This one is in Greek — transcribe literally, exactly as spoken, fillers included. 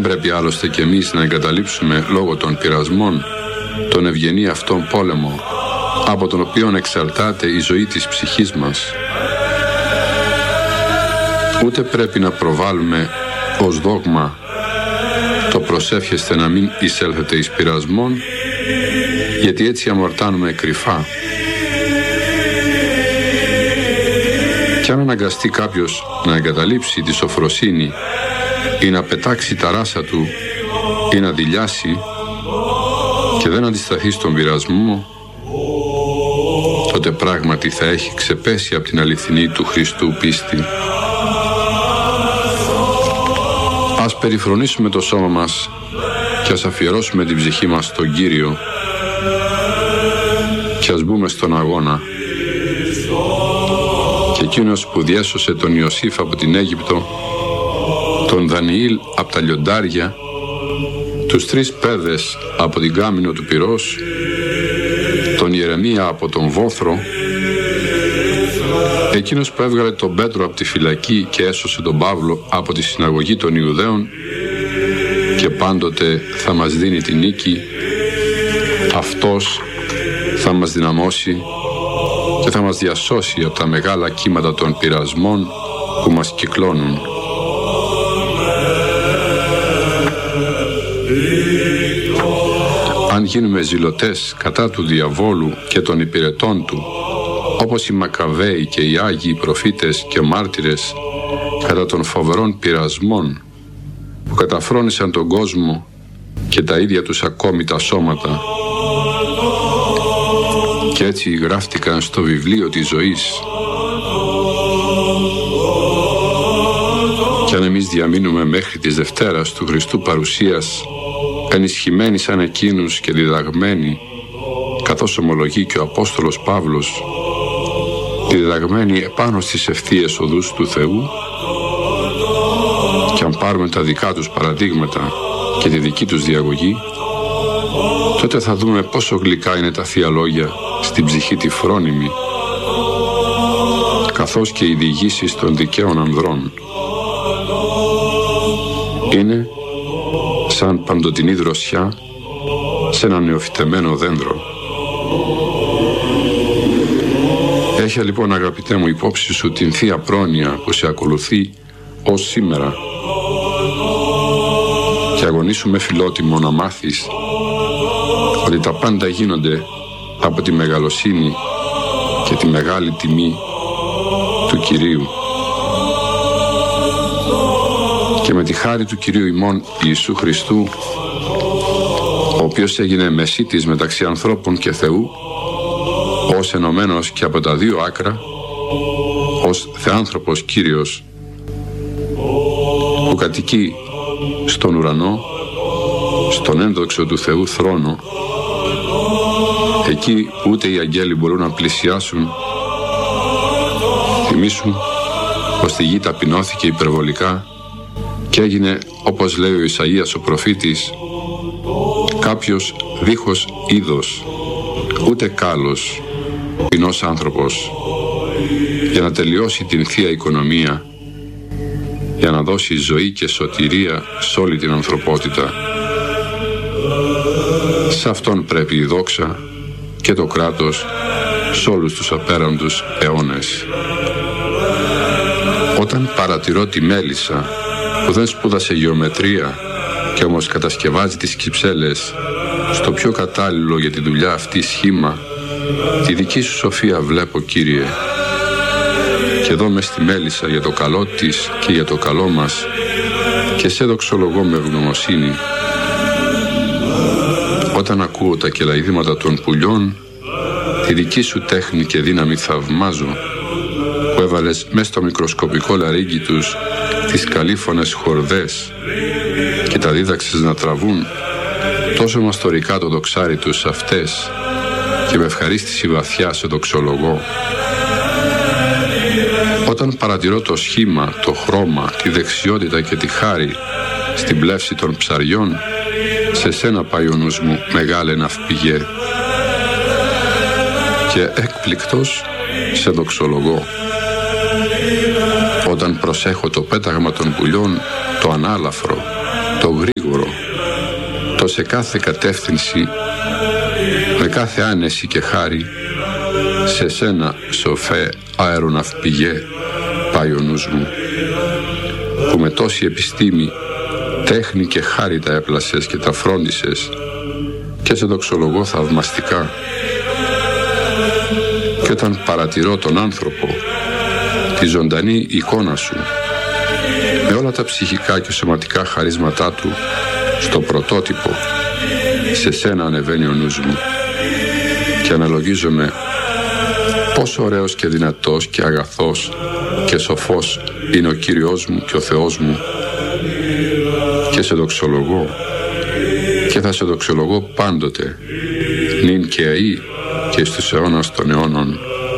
πρέπει άλλωστε και εμείς να εγκαταλείψουμε λόγω των πειρασμών τον ευγενή αυτόν πόλεμο, από τον οποίο εξαρτάται η ζωή της ψυχής μας. Ούτε πρέπει να προβάλλουμε ως δόγμα το προσεύχεστε να μην εισέλθετε εις πειρασμόν, γιατί έτσι αμορτάνουμε κρυφά. Κι αν αναγκαστεί κάποιος να εγκαταλείψει τη σοφροσύνη ή να πετάξει τα ράσα του ή να δειλιάσει και δεν αντισταθεί στον πειρασμό, τότε πράγματι θα έχει ξεπέσει από την αληθινή του Χριστού πίστη. Ας περιφρονήσουμε το σώμα μας και ας αφιερώσουμε την ψυχή μας στον Κύριο και ας μπούμε στον αγώνα. Και εκείνος που διέσωσε τον Ιωσήφ από την Αίγυπτο, τον Δανιήλ από τα λιοντάρια, τους τρεις παιδες από την κάμινο του πυρός, τον Ιερεμία από τον βόθρο, εκείνος που έβγαλε τον Πέτρο από τη φυλακή και έσωσε τον Παύλο από τη συναγωγή των Ιουδαίων και πάντοτε θα μας δίνει την νίκη, αυτός θα μας δυναμώσει και θα μας διασώσει από τα μεγάλα κύματα των πειρασμών που μας κυκλώνουν. Αν γίνουμε ζηλωτές κατά του διαβόλου και των υπηρετών του, όπως οι Μακαβαίοι και οι Άγιοι προφήτες και μάρτυρες κατά των φοβερών πειρασμών που καταφρόνησαν τον κόσμο και τα ίδια τους ακόμη τα σώματα, και έτσι γράφτηκαν στο βιβλίο της ζωής. Κι αν εμείς διαμείνουμε μέχρι της Δευτέρας του Χριστού παρουσίας ενισχυμένοι σαν εκείνους και διδαγμένοι, καθώς ομολογεί και ο Απόστολος Παύλος, διδαγμένοι επάνω στις ευθείες οδούς του Θεού, και αν πάρουμε τα δικά τους παραδείγματα και τη δική τους διαγωγή, τότε θα δούμε πόσο γλυκά είναι τα Θεία Λόγια στην ψυχή τη φρόνιμη, καθώς και οι διηγήσεις των δικαίων ανδρών. Είναι σαν παντοτινή δροσιά σε ένα νεοφυτεμένο δέντρο. Έχει λοιπόν, αγαπητέ μου, υπόψη σου την Θεία Πρόνοια που σε ακολουθεί ως σήμερα, και αγωνίσουμε φιλότιμο να μάθεις ότι τα πάντα γίνονται από τη μεγαλοσύνη και τη μεγάλη τιμή του Κυρίου. Και με τη χάρη του Κυρίου ημών Ιησού Χριστού, ο οποίος έγινε μεσίτης μεταξύ ανθρώπων και Θεού, ως ενωμένος και από τα δύο άκρα, ως Θεάνθρωπος Κύριος, που κατοικεί στον ουρανό, στον ένδοξο του Θεού θρόνο, εκεί που ούτε οι αγγέλοι μπορούν να πλησιάσουν. Θυμήσου πως στη γη ταπεινώθηκε υπερβολικά και έγινε, όπως λέει ο Ισαΐας ο προφήτης, κάποιος δίχως είδος, ούτε κάλος, ποινός άνθρωπος, για να τελειώσει την Θεία Οικονομία, για να δώσει ζωή και σωτηρία σε όλη την ανθρωπότητα. Σε αυτόν πρέπει η δόξα και το κράτος σε όλους τους απέραντους αιώνες. Όταν παρατηρώ τη Μέλισσα που δεν σπούδασε γεωμετρία και όμως κατασκευάζει τις κυψέλες στο πιο κατάλληλο για τη δουλειά αυτή σχήμα, τη δική σου σοφία βλέπω, Κύριε, και εδώ μες στη Μέλισσα για το καλό της και για το καλό μας, και σε δοξολογώ με ευγνωμοσύνη. Όταν ακούω τα κελαηδήματα των πουλιών, τη δική σου τέχνη και δύναμη θαυμάζω, που έβαλες μες στο μικροσκοπικό λαρύγγι τους τις καλήφωνες χορδές και τα δίδαξες να τραβούν τόσο μαστορικά το δοξάρι τους αυτές, και με ευχαρίστηση βαθιά σε δοξολογώ. Όταν παρατηρώ το σχήμα, το χρώμα, τη δεξιότητα και τη χάρη στην πλεύση των ψαριών, σε σένα πάει ο νους μου, μεγάλε ναυπηγέ, και έκπληκτος σε δοξολογώ. Όταν προσέχω το πέταγμα των πουλιών, το ανάλαφρο, το γρήγορο, το σε κάθε κατεύθυνση, με κάθε άνεση και χάρη, σε σένα σοφέ αεροναυπηγέ πάει ο νους μου, που με τόση επιστήμη, τέχνη και χάρη τα έπλασες και τα φρόντισες και σε δοξολογώ θαυμαστικά. Και όταν παρατηρώ τον άνθρωπο, τη ζωντανή εικόνα σου, με όλα τα ψυχικά και σωματικά χαρίσματά του, στο πρωτότυπο, σε σένα ανεβαίνει ο νους μου και αναλογίζομαι πόσο ωραίος και δυνατός και αγαθός και σοφός είναι ο Κύριος μου και ο Θεός μου, και σε δοξολογώ και θα σε δοξολογώ πάντοτε, νυν και αεί και στους αιώνας των αιώνων.